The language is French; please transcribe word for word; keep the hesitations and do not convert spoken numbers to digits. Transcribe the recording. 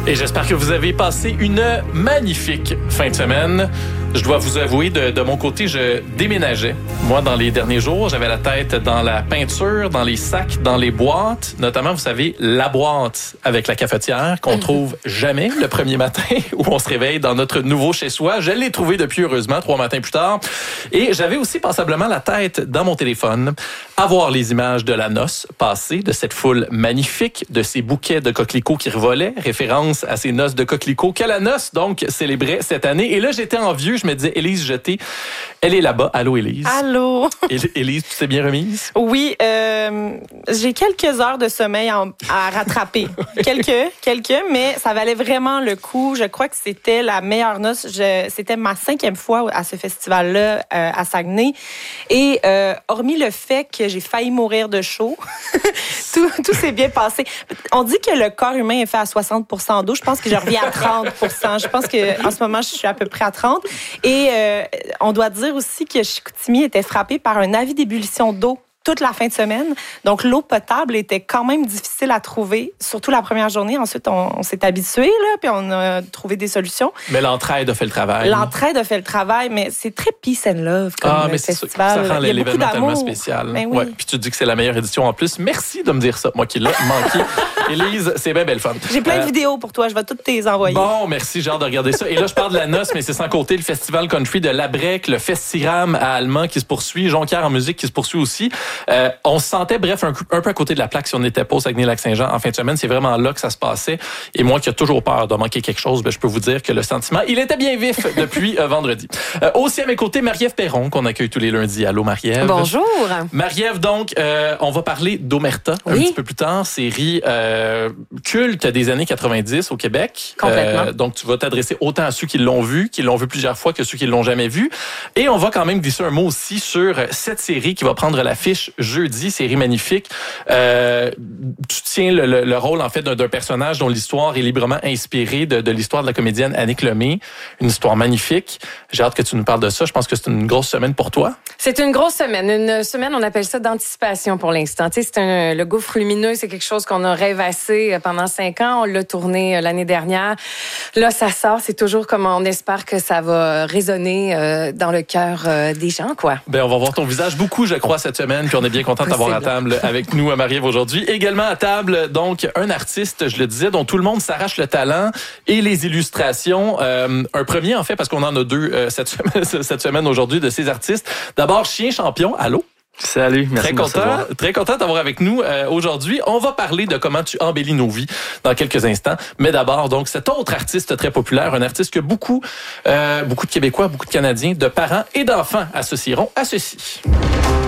Et j'espère que vous avez passé une magnifique fin de semaine. Je dois vous avouer, de, de mon côté, je déménageais. Moi, dans les derniers jours, j'avais la tête dans la peinture, dans les sacs, dans les boîtes. Notamment, vous savez, la boîte avec la cafetière qu'on trouve jamais le premier matin où on se réveille dans notre nouveau chez-soi. Je l'ai trouvé depuis, heureusement, trois matins plus tard. Et j'avais aussi passablement la tête dans mon téléphone à voir les images de la noce passée, de cette foule magnifique, de ces bouquets de coquelicots qui revolaient, référence à ces noces de coquelicots que la noce, donc, célébrait cette année. Et là, j'étais envieux. Je me disais, Élise Jeté, elle est là-bas. Allô, Élise. Allô. Élise, tu t'es bien remise? Oui, euh, j'ai quelques heures de sommeil en, à rattraper. quelques, quelques, mais ça valait vraiment le coup. Je crois que c'était la meilleure noce. Je, c'était ma cinquième fois à ce festival-là, euh, à Saguenay. Et euh, hormis le fait que j'ai failli mourir de chaud, tout, tout s'est bien passé. On dit que le corps humain est fait à soixante pour cent d'eau. Je pense que je reviens à trente pour cent. Je pense qu'en ce moment, je suis à peu près à trente. Et euh, on doit dire aussi que Chicoutimi était frappé par un avis d'ébullition d'eau toute la fin de semaine. Donc, l'eau potable était quand même difficile à trouver, surtout la première journée. Ensuite, on, on s'est habitué, là, puis on a trouvé des solutions. Mais l'entraide a fait le travail. L'entraide a fait le travail, mais c'est très peace and love comme ah, mais festival. Ça, ça rend l'événement tellement spécial. Ben oui. Ouais, puis tu dis que c'est la meilleure édition en plus. Merci de me dire ça, moi qui l'ai manqué. Élise, c'est bien belle fun. J'ai plein euh, de vidéos pour toi, je vais toutes te les envoyer. Bon, merci, j'ai hâte de regarder ça. Et là, je parle de la noce, mais c'est sans compter le festival country de Labrec, le Festiram à Allemand qui se poursuit, Jonquière en musique qui se poursuit aussi. Euh, on se sentait, bref, un, un peu à côté de la plaque si on n'était pas au Saguenay-Lac-Saint-Jean en fin de semaine. C'est vraiment là que ça se passait. Et moi qui ai toujours peur de manquer quelque chose, ben, je peux vous dire que le sentiment, il était bien vif depuis euh, vendredi. Euh, aussi à mes côtés, Marie-Ève Perron, qu'on accueille tous les lundis. Allô, Marie-Ève. Bonjour. Marie-Ève, donc, euh, on va parler d'Omerta oui. un petit peu plus tard. Série euh, culte des années quatre-vingt-dix au Québec. Complètement. Euh, donc, tu vas t'adresser autant à ceux qui l'ont vu, qui l'ont vu plusieurs fois, que ceux qui l'ont jamais vu. Et on va quand même glisser un mot aussi sur cette série qui va prendre l'affiche jeudi. Série magnifique. Euh, tu tiens le, le, le rôle, en fait, d'un, d'un personnage dont l'histoire est librement inspirée de, de l'histoire de la comédienne Annick Lemay. Une histoire magnifique. J'ai hâte que tu nous parles de ça. Je pense que c'est une grosse semaine pour toi. C'est une grosse semaine. Une semaine, on appelle ça d'anticipation pour l'instant. Tu sais, c'est un, le gouffre lumineux, c'est quelque chose qu'on a rêvassé pendant cinq ans. On l'a tourné l'année dernière. Là, ça sort. C'est toujours comme on espère que ça va résonner euh, dans le cœur euh, des gens, quoi. Ben, on va voir ton visage beaucoup, je crois, cette semaine. Puis on est bien content de t'avoir à table avec nous, Marie-Ève, aujourd'hui. Également à table, donc, un artiste, je le disais, dont tout le monde s'arrache le talent et les illustrations. Euh, un premier, en fait, parce qu'on en a deux euh, cette semaine, cette semaine aujourd'hui de ces artistes. D'abord, Chien Champion. Allô? Salut, merci très de content, recevoir. Très content d'avoir avec nous euh, aujourd'hui. On va parler de comment tu embellis nos vies dans quelques instants. Mais d'abord, donc, cet autre artiste très populaire, un artiste que beaucoup, euh, beaucoup de Québécois, beaucoup de Canadiens, de parents et d'enfants associeront à ceci.